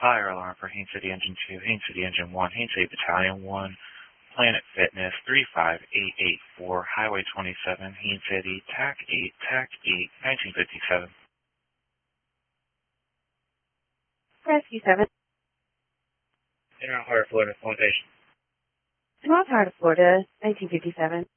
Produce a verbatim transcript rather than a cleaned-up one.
Fire alarm for Haines City Engine two, Haines City Engine one, Haines City Battalion one, Planet Fitness three five eight eight four, Highway twenty-seven, Haines City, T A C eight, T A C eight, nineteen fifty-seven. Rescue seven. General Heart, Florida, Flotation. North Heart of Florida, nineteen fifty-seven.